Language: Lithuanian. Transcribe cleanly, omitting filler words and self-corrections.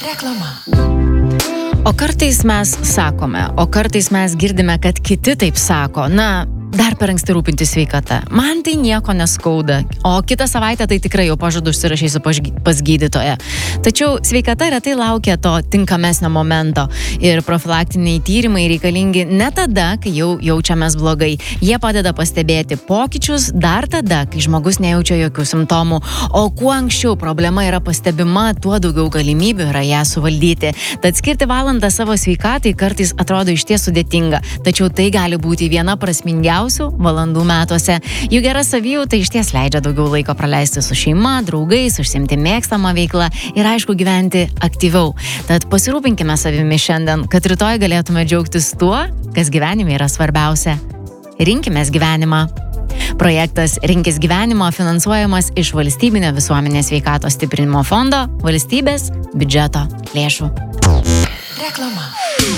Reklama. O kartais mes sakome, o kartais mes girdime, kad kiti taip sako, dar per anksti rūpintis sveikata. Man tai nieko neskauda, o kitą savaitę tai tikrai jau pažadu užsirašysiu pas gydytoją. Tačiau sveikata retai laukia to tinkamesnio momento ir profilaktiniai tyrimai reikalingi ne tada, kai jau jaučiamės blogai. Jie padeda pastebėti pokyčius dar tada, kai žmogus nejaučia jokių simptomų, o kuo anksčiau problema yra pastebima, tuo daugiau galimybių yra ją suvaldyti. Tad skirti valandą savo sveikatai kartais atrodo išties sudėtinga, tačiau tai gali būti viena prasmingiausių valandų metuose. Jų gera savijauta išties leidžia daugiau laiko praleisti su šeima, draugais, užsiimti mėgstamą veiklą ir aišku gyventi aktyviau. Tad pasirūpinkime savimi šiandien, kad rytoj galėtume džiaugtis tuo, kas gyvenime yra svarbiausia. Rinkimės gyvenimą. Projektas Rinkis gyvenimą finansuojamas iš Valstybinio visuomenės sveikatos stiprinimo fondo valstybės biudžeto lėšų. Reklama.